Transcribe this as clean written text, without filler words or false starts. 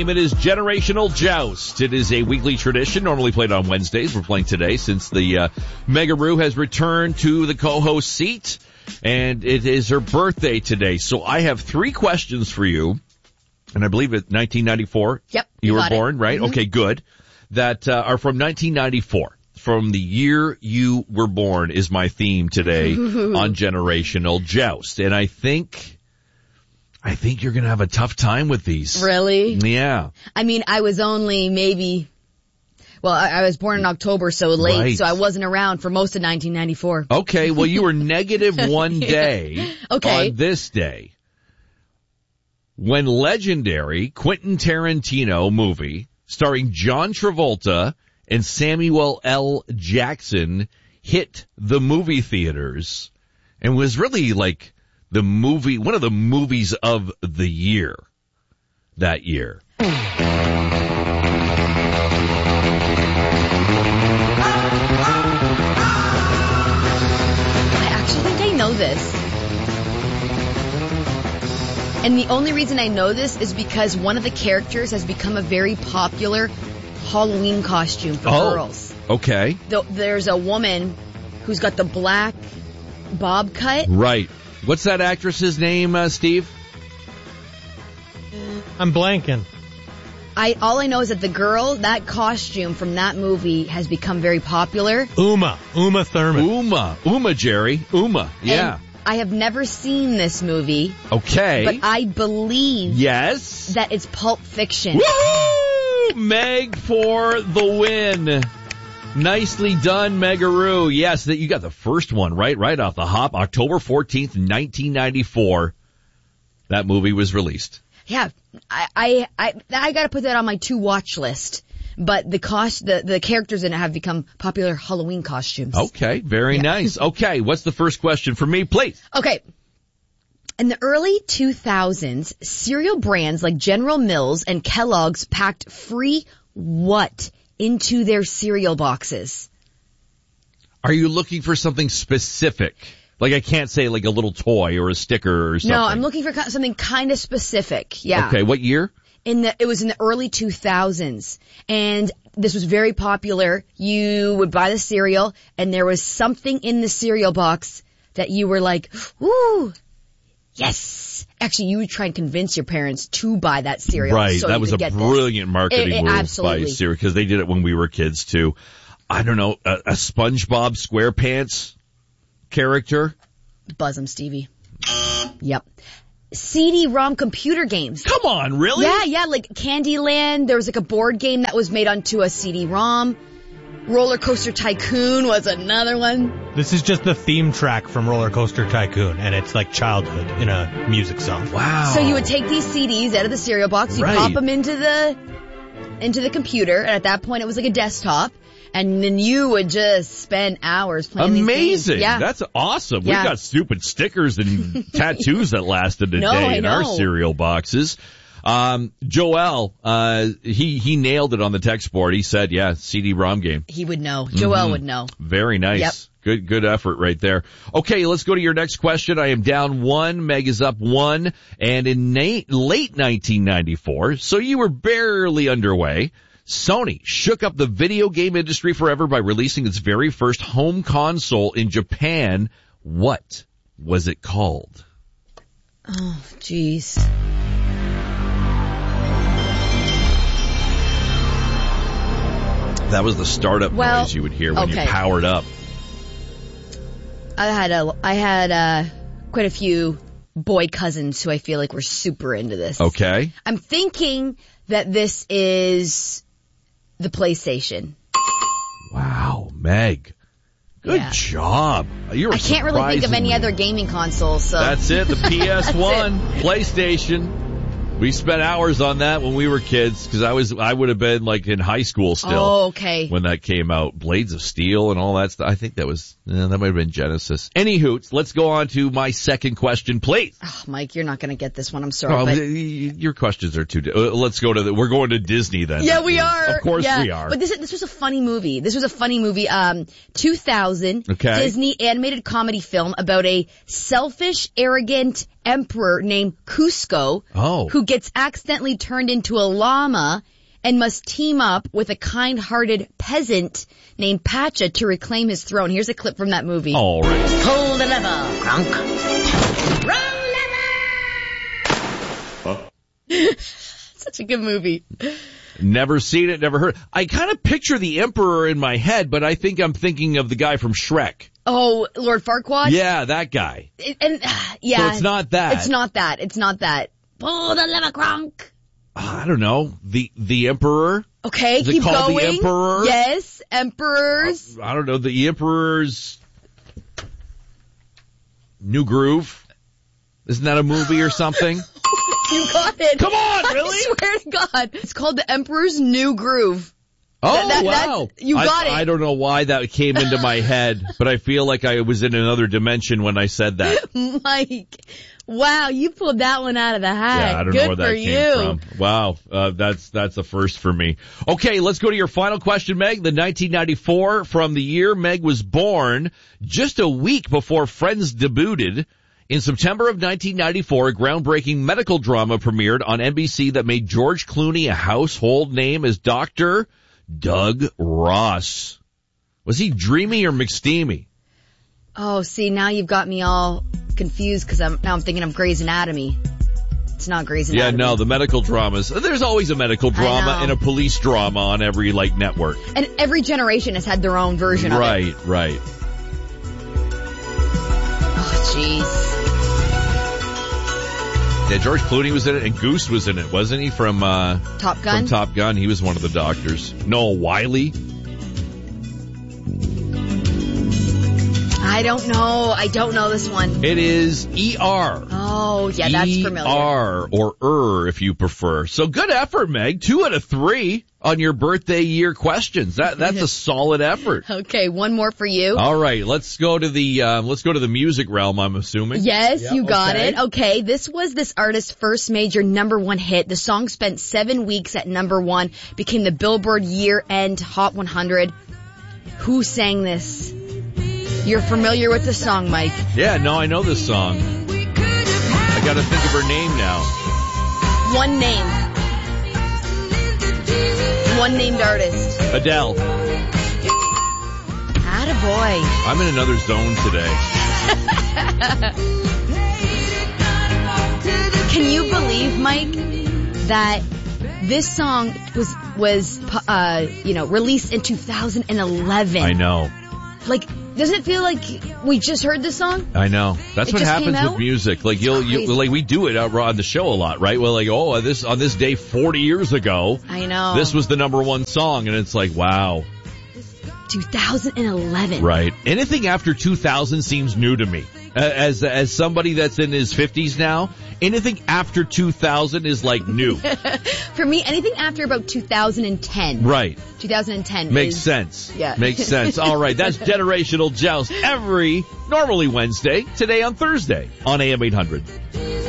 game. It is Generational Joust. It is a weekly tradition, normally played on Wednesdays. We're playing today since the Megaroo has returned to the co-host seat, and it is her birthday today. So I have 3 questions for you, and I believe it's 1994. Yep. You were born, right? Mm-hmm. Okay, good. That are from 1994. From the year you were born is my theme today on Generational Joust. And I think you're going to have a tough time with these. Really? Yeah. I mean, I was only maybe, I was born in October, so late, Right. so I wasn't around for most of 1994. Okay, well, you were negative one day Okay. on this day when legendary Quentin Tarantino movie starring John Travolta and Samuel L. Jackson hit the movie theaters and was really like the movie, one of the movies of the year that year. I actually think I know this. And the only reason I know this is because one of the characters has become a very popular Halloween costume for girls. Okay. There's a woman who's got the black bob cut. Right. What's that actress's name, Steve? I'm blanking. All I know is that that costume from that movie has become very popular. Uma Thurman. Uma, Jerry. Uma, yeah. And I have never seen this movie. Okay. But I believe that it's Pulp Fiction. Woohoo! Meg for the win. Nicely done, Megaroo. Yes, that you got the first one right off the hop. October 14th, 1994. That movie was released. Yeah, I got to put that on my to-watch list. But the characters in it have become popular Halloween costumes. Okay, very nice. Okay, what's the first question for me, please? Okay. In the early 2000s, cereal brands like General Mills and Kellogg's packed free what into their cereal boxes? Are you looking for something specific? Like I can't say like a little toy or a sticker or something. No, I'm looking for something kind of specific. Yeah. Okay, what year? It was in the early 2000s, and this was very popular. You would buy the cereal, and there was something in the cereal box that you were like, ooh, yes. Actually, you would try and convince your parents to buy that cereal. Right, so that you was a could get brilliant marketing move absolutely. by cereal, because they did it when we were kids too. I don't know, a SpongeBob SquarePants character? Buzz 'em, Stevie. Yep. CD-ROM computer games. Come on, really? Yeah, like Candyland. There was like a board game that was made onto a CD-ROM. Roller Coaster Tycoon was another one. This is just the theme track from Roller Coaster Tycoon, and it's like childhood in a music song. Wow. So you would take these CDs out of the cereal box, you pop them into the computer, and at that point it was like a desktop. And then you would just spend hours playing these games. Amazing. Yeah. That's awesome. Yeah. We got stupid stickers and tattoos that lasted a day in our cereal boxes. Joel, he nailed it on the text board. He said, yeah, CD-ROM game. He would know. Joel would know. Very nice. Yep. Good effort right there. Okay, let's go to your next question. I am down 1. Meg is up 1. And in late 1994, so you were barely underway, Sony shook up the video game industry forever by releasing its very first home console in Japan. What was it called? Oh, jeez. That was the startup noise you would hear when you powered up. I had quite a few boy cousins who I feel like were super into this. Okay. I'm thinking that this is the PlayStation. Wow, Meg. Good job. I can't really think of any other gaming consoles. So. That's it, the PS1, PlayStation. We spent hours on that when we were kids, because I would have been like in high school still. Oh, okay. When that came out. Blades of Steel and all that stuff. I think that might have been Genesis. Anywho, let's go on to my second question, please. Oh, Mike, you're not going to get this one. I'm sorry. Your questions are too, let's go to we're going to Disney then. Yeah, we are. Of course we are. But this was a funny movie. 2000, okay. Disney animated comedy film about a selfish, arrogant, emperor named Cusco who gets accidentally turned into a llama and must team up with a kind-hearted peasant named Pacha to reclaim his throne. Here's a clip from that movie. All right. Pull the lever, Gronk. Wrong lever! Such a good movie. Never seen it, never heard. I kind of picture the Emperor in my head, but I think I'm thinking of the guy from Shrek. Oh, Lord Farquaad? Yeah, that guy. Yeah. So it's not that. It's not that. It's not that. Pull the lever, Gronk. I don't know. The Emperor? Okay, Is it keep called going. the Emperor? Yes, Emperors. I don't know. The Emperor's New Groove? Isn't that a movie or something? You got it. Come on, really? I swear to God. It's called The Emperor's New Groove. Oh, wow. You got it. I don't know why that came into my head, but I feel like I was in another dimension when I said that. Mike, wow, you pulled that one out of the hat. Yeah, I don't Good know where that for came you. from. Wow, that's a first for me. Okay, let's go to your final question, Meg. The 1994 from the year Meg was born, just a week before Friends debuted. In September of 1994, a groundbreaking medical drama premiered on NBC that made George Clooney a household name as Dr. Doug Ross. Was he dreamy or McSteamy? Oh, see, now you've got me all confused because I'm thinking of Grey's Anatomy. It's not Grey's Anatomy. Yeah, no, the medical dramas. There's always a medical drama and a police drama on every, network. And every generation has had their own version of it. Right. Oh, jeez. Yeah, George Clooney was in it, and Goose was in it, wasn't he? From Top Gun? From Top Gun. He was one of the doctors. Noah Wiley. I don't know this one. It is ER. Oh, yeah, that's familiar. ER, or if you prefer. So good effort, Meg. 2 out of 3 on your birthday year questions. That's a solid effort. Okay, one more for you. All right, let's go to the music realm, I'm assuming. Yes, you got it. Okay, this was this artist's first major #1 hit. The song spent 7 weeks at #1, became the Billboard year-end Hot 100. Who sang this? You're familiar with the song, Mike. Yeah, no, I know this song. I gotta think of her name now. One name. One named artist. Adele. Attaboy. I'm in another zone today. Can you believe, Mike, that this song was released in 2011? I know. Does it feel like we just heard this song? I know. That's what happens with music. We do it on the show a lot, right? Well, on this day 40 years ago, I know. This was the #1 song, and it's like, wow. 2011. Right. Anything after 2000 seems new to me. As somebody that's in his 50s now, anything after 2000 is like new. For me, anything after about 2010. Right. 2010 makes sense. Yeah. Makes sense. All right. That's Generational Joust every normally Wednesday, today on Thursday on AM 800.